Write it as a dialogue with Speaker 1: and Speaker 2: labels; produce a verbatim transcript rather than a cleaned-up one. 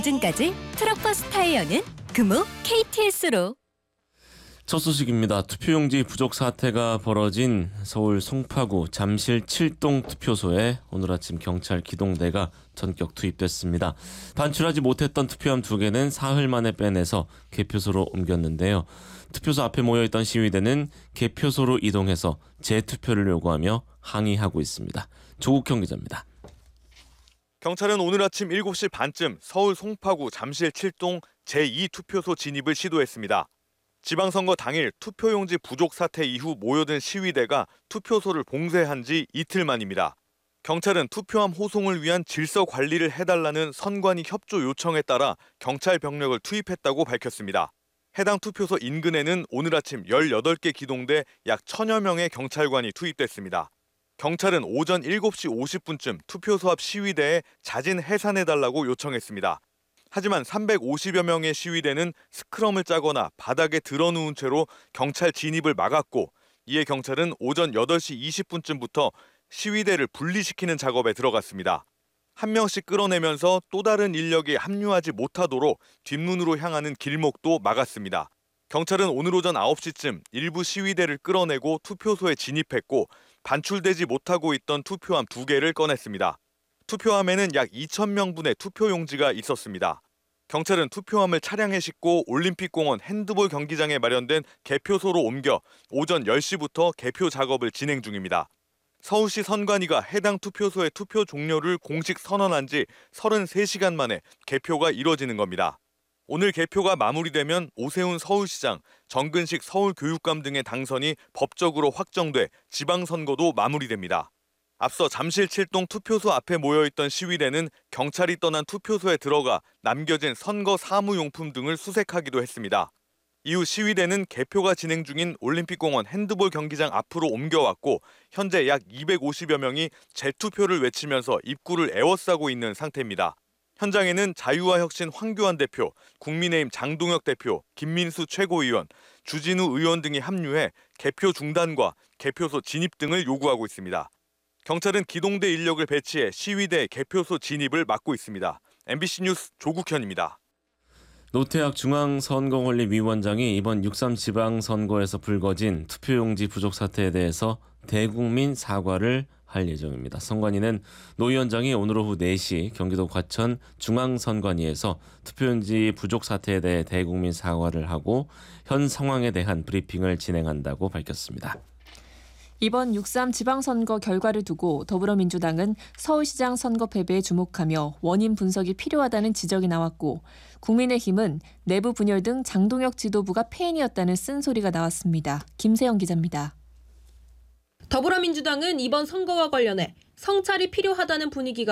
Speaker 1: 보증까지 트럭버스 타이어는 금호 케이티에스로.
Speaker 2: 첫 소식입니다. 투표용지 부족 사태가 벌어진 서울 송파구 잠실 칠동 투표소에 오늘 아침 경찰 기동대가 전격 투입됐습니다. 반출하지 못했던 투표함 두 개는 사흘 만에 빼내서 개표소로 옮겼는데요. 투표소 앞에 모여있던 시위대는 개표소로 이동해서 재투표를 요구하며 항의하고 있습니다. 조국형 기자입니다.
Speaker 3: 경찰은 오늘 아침 일곱 시 반쯤 서울 송파구 잠실 칠동 제이 투표소 진입을 시도했습니다. 지방선거 당일 투표용지 부족 사태 이후 모여든 시위대가 투표소를 봉쇄한 지 이틀 만입니다. 경찰은 투표함 호송을 위한 질서 관리를 해달라는 선관위 협조 요청에 따라 경찰 병력을 투입했다고 밝혔습니다. 해당 투표소 인근에는 오늘 아침 열여덟 개 기동대 약 천여 명의 경찰관이 투입됐습니다. 경찰은 오전 일곱 시 오십 분쯤 투표소 앞 시위대에 자진 해산해달라고 요청했습니다. 하지만 삼백오십여 명의 시위대는 스크럼을 짜거나 바닥에 드러누운 채로 경찰 진입을 막았고, 이에 경찰은 오전 여덟 시 이십 분쯤부터 시위대를 분리시키는 작업에 들어갔습니다. 한 명씩 끌어내면서 또 다른 인력이 합류하지 못하도록 뒷문으로 향하는 길목도 막았습니다. 경찰은 오늘 오전 아홉 시쯤 일부 시위대를 끌어내고 투표소에 진입했고, 반출되지 못하고 있던 투표함 두 개를 꺼냈습니다. 투표함에는 약 이천 명분의 투표용지가 있었습니다. 경찰은 투표함을 차량에 싣고 올림픽공원 핸드볼 경기장에 마련된 개표소로 옮겨 오전 열 시부터 개표 작업을 진행 중입니다. 서울시 선관위가 해당 투표소의 투표 종료를 공식 선언한 지 서른세 시간 만에 개표가 이뤄지는 겁니다. 오늘 개표가 마무리되면 오세훈 서울시장, 정근식 서울교육감 등의 당선이 법적으로 확정돼 지방선거도 마무리됩니다. 앞서 잠실 칠동 투표소 앞에 모여있던 시위대는 경찰이 떠난 투표소에 들어가 남겨진 선거 사무용품 등을 수색하기도 했습니다. 이후 시위대는 개표가 진행 중인 올림픽공원 핸드볼 경기장 앞으로 옮겨왔고, 현재 약 이백오십여 명이 재투표를 외치면서 입구를 에워싸고 있는 상태입니다. 현장에는 자유와혁신 황교안 대표, 국민의힘 장동혁 대표, 김민수 최고위원, 주진우 의원 등이 합류해 개표 중단과 개표소 진입 등을 요구하고 있습니다. 경찰은 기동대 인력을 배치해 시위대 개표소 진입을 막고 있습니다. 엠비씨 뉴스 조국현입니다.
Speaker 2: 노태학 중앙선거관리위원장이 이번 육삼 지방선거에서 불거진 투표용지 부족 사태에 대해서 대국민 사과를 할 예정입니다. 선관위는 노 위원장이 오늘 오후 네 시 경기도 과천 중앙선관위에서 투표용지 부족 사태에 대해 대국민 사과를 하고 현 상황에 대한 브리핑을 진행한다고 밝혔습니다.
Speaker 4: 이번 육삼 지방선거 결과를 두고 더불어민주당은 서울시장 선거 패배에 주목하며 원인 분석이 필요하다는 지적이 나왔고, 국민의힘은 내부 분열 등 장동혁 지도부가 패인이었다는 쓴소리가 나왔습니다. 김세영 기자입니다.
Speaker 5: 더불어민주당은 이번 선거와 관련해 성찰이 필요하다는 분위기가